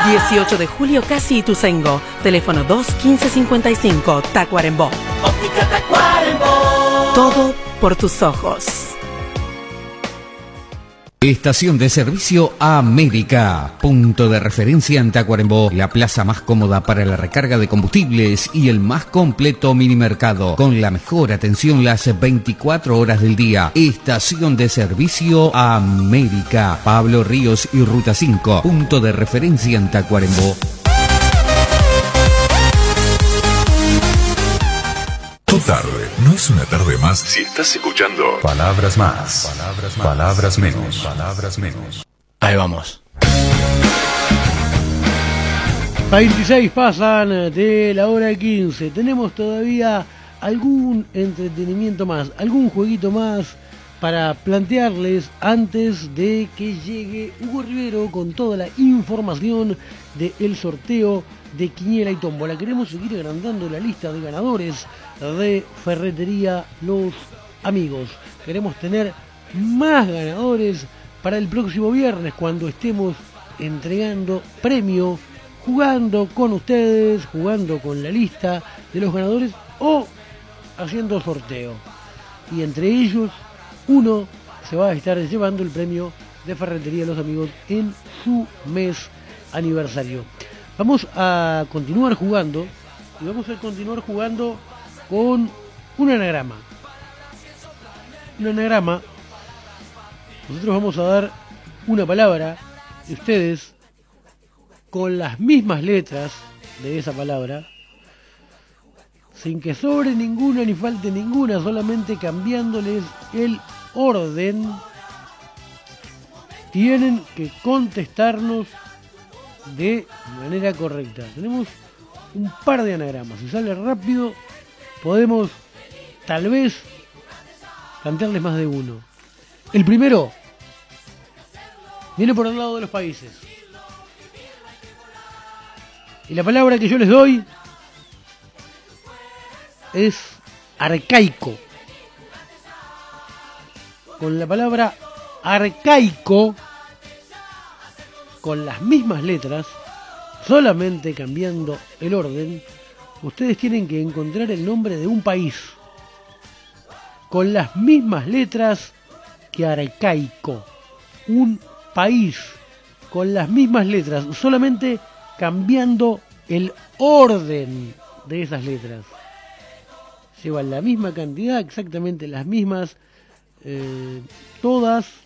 18 de julio, Casi Ituzaingó. Teléfono 2-1555, Tacuarembó. Óptica Tacuarembó. Todo por tus ojos. Estación de servicio América, punto de referencia en Tacuarembó, la plaza más cómoda para la recarga de combustibles y el más completo minimercado, con la mejor atención las 24 horas del día. Estación de servicio América, Pablo Ríos y Ruta 5, punto de referencia en Tacuarembó. Tu tarde no es una tarde más si estás escuchando Palabras Más, Palabras Menos, Palabras Menos. Ahí vamos. 26 pasan de la hora 15. Tenemos todavía algún entretenimiento más, algún jueguito más para plantearles antes de que llegue Hugo Rivero con toda la información del sorteo de Quiniela y Tómbola. Queremos seguir agrandando la lista de ganadores de Ferretería Los Amigos. Queremos tener más ganadores para el próximo viernes, cuando estemos entregando premio, jugando con ustedes, jugando con la lista de los ganadores o haciendo sorteo. Y entre ellos, uno se va a estar llevando el premio de Ferretería Los Amigos en su mes aniversario. Vamos a continuar jugando, y vamos a continuar jugando con un anagrama. Un anagrama, nosotros vamos a dar una palabra y ustedes, con las mismas letras de esa palabra, sin que sobre ninguna ni falte ninguna, solamente cambiándoles el orden, tienen que contestarnos de manera correcta. Tenemos un par de anagramas. Si sale rápido, podemos tal vez plantearles más de uno. El primero viene por el lado de los países. Y la palabra que yo les doy es arcaico. Con la palabra arcaico, con las mismas letras, solamente cambiando el orden, ustedes tienen que encontrar el nombre de un país con las mismas letras que arcaico. Un país con las mismas letras, solamente cambiando el orden de esas letras. Llevan la misma cantidad, exactamente las mismas, todas